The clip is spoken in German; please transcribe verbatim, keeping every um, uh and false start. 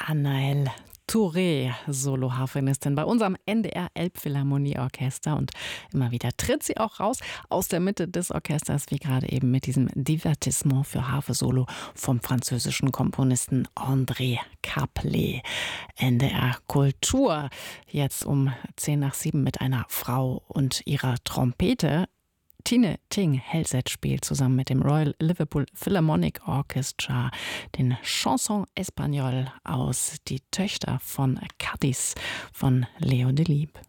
Anaëlle Touré, Soloharfenistin bei unserem N D R Elbphilharmonieorchester, und immer wieder tritt sie auch raus aus der Mitte des Orchesters, wie gerade eben mit diesem Divertissement für Harfe Solo vom französischen Komponisten André Caplet. N D R Kultur, jetzt um zehn nach sieben mit einer Frau und ihrer Trompete. Tine Thing-Hellset spielt zusammen mit dem Royal Liverpool Philharmonic Orchestra den Chanson Espagnol aus Die Töchter von Cádiz von Leo Delibes.